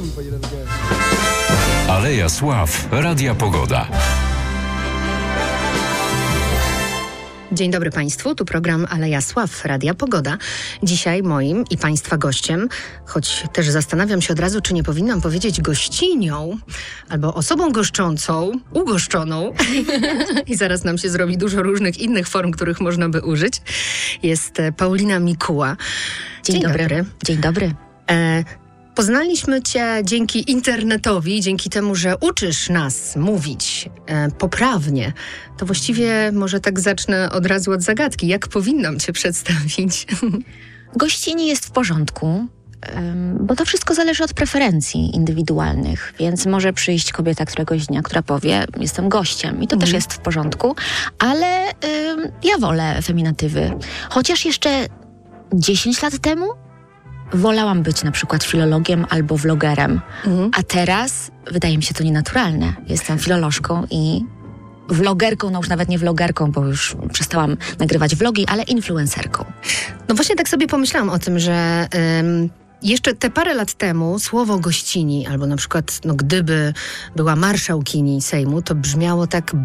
Aleja Sław, Radia Pogoda. Dzień dobry Państwu, tu program Aleja Sław, Radia Pogoda. Dzisiaj moim i Państwa gościem, choć też zastanawiam się od razu, czy nie powinnam powiedzieć gościnią, albo osobą goszczącą, ugoszczoną i zaraz nam się zrobi dużo różnych innych form, których można by użyć, jest Paulina Mikuła. Dzień dobry. Dzień dobry. Poznaliśmy Cię dzięki internetowi, dzięki temu, że uczysz nas mówić poprawnie. To właściwie może tak zacznę od razu od zagadki. Jak powinnam Cię przedstawić? Gościni jest w porządku, bo to wszystko zależy od preferencji indywidualnych, więc może przyjść kobieta któregoś dnia, która powie, jestem gościem i to też jest w porządku, ale ja wolę feminatywy. Chociaż jeszcze 10 lat temu wolałam być na przykład filologiem albo vlogerem, a teraz wydaje mi się to nienaturalne. Jestem filolożką i vlogerką, no już nawet nie vlogerką, bo już przestałam nagrywać vlogi, ale influencerką. No właśnie tak sobie pomyślałam o tym, że jeszcze te parę lat temu słowo gościni, albo na przykład gdyby była marszałkini Sejmu, to brzmiało tak